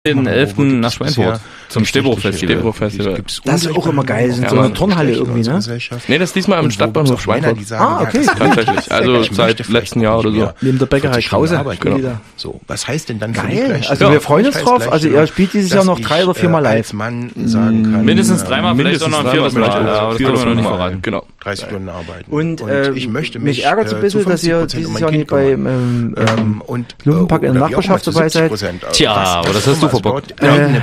Den 11. nach Schweinfurt zum Stehbruch-Festival. Das ist auch immer geil, das ist in so einer Turnhalle irgendwie, ne? Nee, das ist diesmal am Stadtbahnhof Schweinfurt. Okay. Tatsächlich, also seit letzten Jahr oder so. Neben der Bäckerei Krause. Genau. So, was heißt denn dann geil? Also wir freuen uns drauf, also ihr spielt dieses Jahr noch 3 oder 4 Mal live. Mindestens 3-mal, vielleicht auch noch ein 4. Mal, aber das können wir noch nicht verraten. Genau. 30 Stunden arbeiten. Und ich möchte mich ärgert so ein bisschen, dass ihr dieses Jahr nicht beim Lumpenpack in der Nachbarschaft dabei seid. Tja, aber das hast du verbockt.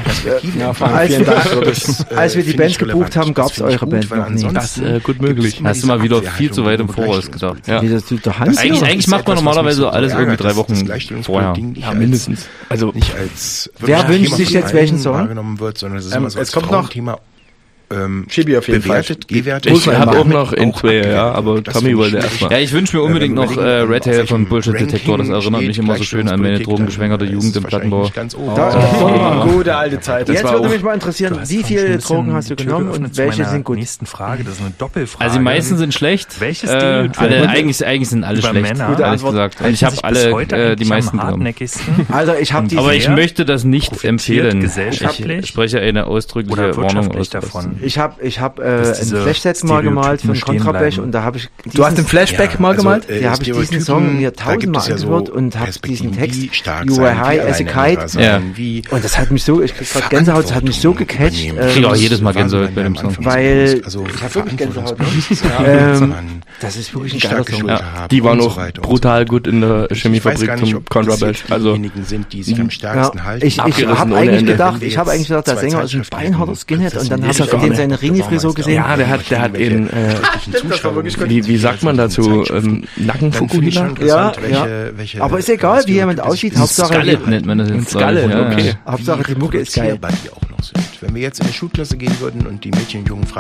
Als wir die Band gebucht haben, gab es eure Band noch nicht. Das ist gut möglich. Hast du mal wieder viel zu weit im Voraus gedacht. Ja. Eigentlich macht man normalerweise alles irgendwie 3 Wochen vorher. Ja, mindestens. Also nicht als wer wünscht sich jetzt welchen Song? Es kommt noch Thema. Chibi auf jeden Fall. Gewertet. Ich habe auch noch Intway, ja, aber Tommy wollte erstmal. Ja, ich wünsche mir unbedingt noch Red Tail von Bullshit Detektor. Das erinnert mich immer so schön an meine drogengeschwängerte Jugend im Plattenbau. Gute alte Zeit. Jetzt würde mich mal interessieren, wie viele Drogen hast du genommen und welche sind gut? Nächsten Frage, das ist eine Doppelfrage. Also die meisten sind schlecht. Welches eigentlich sind alle schlecht, ehrlich gesagt. Und ich habe alle die meisten genommen. Alter, ich habe die. Aber ich möchte das nicht empfehlen. Gesellschaftlich? Ich spreche eine ausdrückliche Warnung aus davon. Ich hab ein Flashset mal gemalt für ein Kontrablech und da habe ich... Du hast den Flashback mal gemalt? Da habe ich diesen Song mir 1000-mal angehört und habe diesen Text You were high as a kite. Ja. Und das hat mich so, ich krieg grad Gänsehaut, das hat mich so gecatcht. Ich kriege auch jedes Mal Gänsehaut bei dem Song. Weil, ich habe wirklich Gänsehaut. Das ist wirklich ein geiler Song. Ja. Die waren auch brutal gut in der Chemiefabrik zum Kontrablech. Also ich habe eigentlich gedacht, der Sänger ist ein beinharter Skinhead und dann habe ich seine Rini-Frisur gesehen. Ja, der hat den, wie sagt man dazu, Nackenfukuhila? Ja. Aber ist egal, wie jemand aussieht, Hauptsache... Skallet nennt man das jetzt. Skallet, okay. Hauptsache die Mucke ist geil. Wenn wir jetzt in eine Schulklasse gehen würden und die Mädchen und Jungen fragen,